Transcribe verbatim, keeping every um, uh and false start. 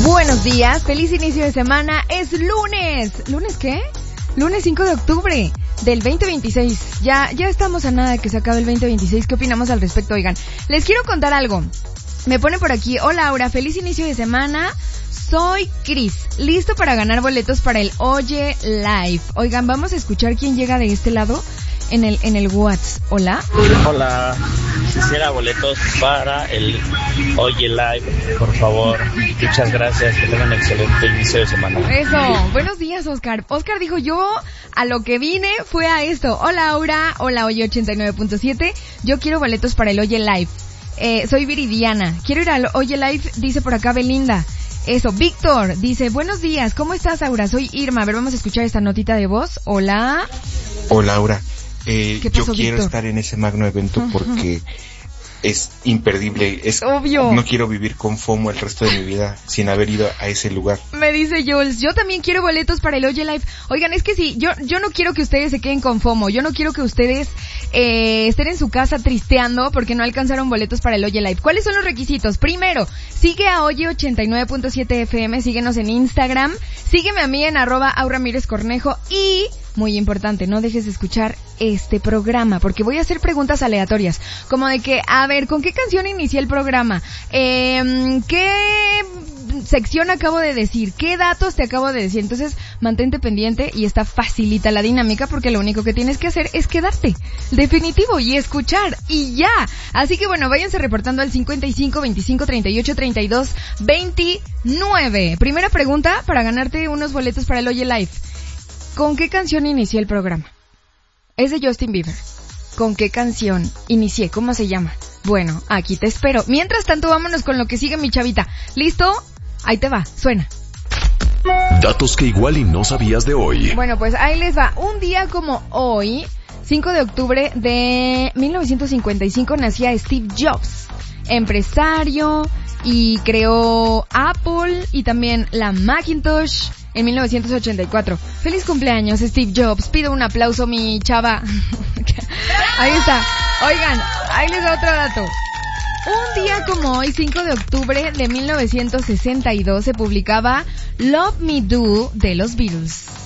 Buenos días, feliz inicio de semana, es lunes. ¿Lunes qué? Lunes cinco de octubre del veinte veintiséis. Ya, ya estamos a nada de que se acabe el veinte veintiséis. ¿Qué opinamos al respecto? Oigan, les quiero contar algo. Me pone por aquí, hola Aura, feliz inicio de semana. Soy Cris, listo para ganar boletos para el Oye Live. Oigan, vamos a escuchar quién llega de este lado en el en el WhatsApp. Hola. Hola, quisiera boletos para el Oye Live, por favor. Muchas gracias, que tengan un excelente inicio de semana. Eso, buenos días Oscar. Oscar dijo, yo a lo que vine fue a esto. Hola Aura, hola Oye ochenta y nueve punto siete. Yo quiero boletos para el Oye Live. Eh, soy Viridiana. Quiero ir al Oye Live, dice por acá Belinda. Eso, Víctor dice, buenos días, ¿cómo estás Aura? Soy Irma, a ver, vamos a escuchar esta notita de voz. Hola. Hola Aura, eh, ¿Qué pasó, yo quiero Víctor? estar en ese magno evento porque es imperdible, es obvio. No quiero vivir con FOMO el resto de mi vida sin haber ido a ese lugar. Me dice Jules, yo también quiero boletos para el Oye Live. Oigan, es que sí, yo yo no quiero que ustedes se queden con FOMO, yo no quiero que ustedes eh, estén en su casa tristeando porque no alcanzaron boletos para el Oye Live. ¿Cuáles son los requisitos? Primero, sigue a Oye ochenta y nueve punto siete F M, síguenos en Instagram, sígueme a mí en arroba Aura Mírez Cornejo y... muy importante, no dejes de escuchar este programa, porque voy a hacer preguntas aleatorias, como de que, a ver, ¿con qué canción inicié el programa? Eh, ¿Qué sección acabo de decir? ¿Qué datos te acabo de decir? Entonces, mantente pendiente y está facilita la dinámica, porque lo único que tienes que hacer es quedarte, definitivo, y escuchar, y ya. Así que bueno, váyanse reportando al cincuenta y cinco, veinticinco, treinta y ocho, treinta y dos, veintinueve. Primera pregunta para ganarte unos boletos para el Oye Live. ¿Con qué canción inicié el programa? Es de Justin Bieber. ¿Con qué canción inicié? ¿Cómo se llama? Bueno, aquí te espero. Mientras tanto, vámonos con lo que sigue mi chavita. ¿Listo? Ahí te va, suena. Datos que igual y no sabías de hoy. Bueno, pues ahí les va. Un día como hoy, cinco de octubre de mil novecientos cincuenta y cinco, nacía Steve Jobs, empresario, y creó Apple y también la Macintosh en mil novecientos ochenta y cuatro. Feliz cumpleaños, Steve Jobs. Pido un aplauso, mi chava. Ahí está. Oigan, ahí les da otro dato. Un día como hoy, cinco de octubre de mil novecientos sesenta y dos, se publicaba Love Me Do de los Beatles.